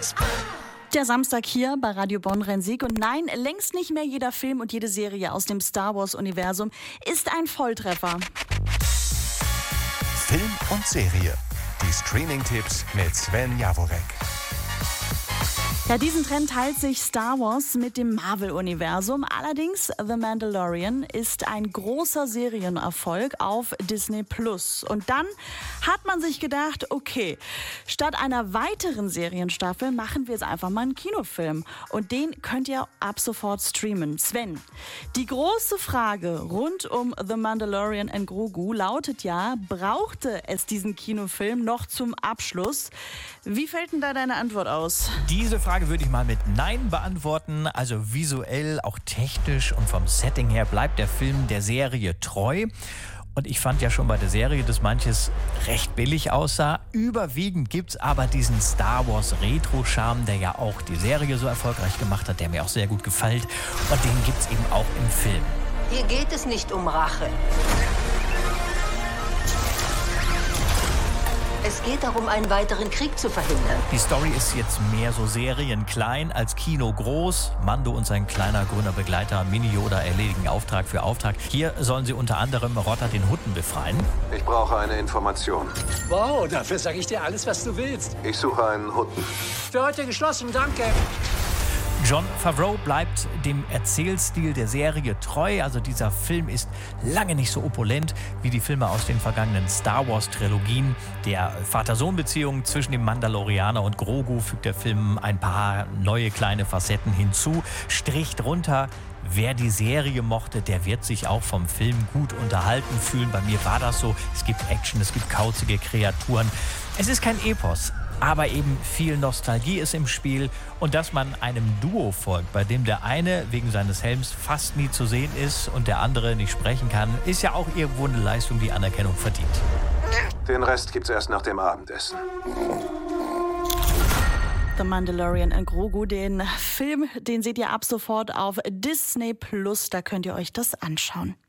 Der Samstag hier bei Radio Bonn Rhein-Sieg. Und nein, längst nicht mehr jeder Film und jede Serie aus dem Star Wars-Universum ist ein Volltreffer. Film und Serie. Die Streaming-Tipps mit Sven Jaworek. Ja, diesen Trend teilt sich Star Wars mit dem Marvel-Universum. Allerdings, The Mandalorian ist ein großer Serienerfolg auf Disney+. Und dann hat man sich gedacht, okay, statt einer weiteren Serienstaffel machen wir jetzt einfach mal einen Kinofilm. Und den könnt ihr ab sofort streamen. Sven, die große Frage rund um The Mandalorian and Grogu lautet ja, brauchte es diesen Kinofilm noch zum Abschluss? Wie fällt denn da deine Antwort aus? Diese Frage würde ich mal mit Nein beantworten. Also visuell, auch technisch und vom Setting her bleibt der Film der Serie treu. Und ich fand ja schon bei der Serie, dass manches recht billig aussah. Überwiegend gibt es aber diesen Star Wars Retro-Charme, der ja auch die Serie so erfolgreich gemacht hat, der mir auch sehr gut gefällt. Und den gibt es eben auch im Film. Hier geht es nicht um Rache. Es geht darum, einen weiteren Krieg zu verhindern. Die Story ist jetzt mehr so serienklein als Kino groß. Mando und sein kleiner grüner Begleiter Mini-Yoda erledigen Auftrag für Auftrag. Hier sollen sie unter anderem Rotta den Hutten befreien. Ich brauche eine Information. Wow, dafür sage ich dir alles, was du willst. Ich suche einen Hutten. Für heute geschlossen, danke. Jon Favreau bleibt dem Erzählstil der Serie treu. Also dieser Film ist lange nicht so opulent wie die Filme aus den vergangenen Star Wars-Trilogien. Der Vater-Sohn-Beziehung zwischen dem Mandalorianer und Grogu fügt der Film ein paar neue kleine Facetten hinzu. Strich drunter. Wer die Serie mochte, der wird sich auch vom Film gut unterhalten fühlen. Bei mir war das so. Es gibt Action, es gibt kauzige Kreaturen. Es ist kein Epos. Aber eben viel Nostalgie ist im Spiel und dass man einem Duo folgt, bei dem der eine wegen seines Helms fast nie zu sehen ist und der andere nicht sprechen kann, ist ja auch irgendwo eine Leistung, die Anerkennung verdient. Den Rest gibt's erst nach dem Abendessen. The Mandalorian and Grogu, den Film, den seht ihr ab sofort auf Disney+. Da könnt ihr euch das anschauen.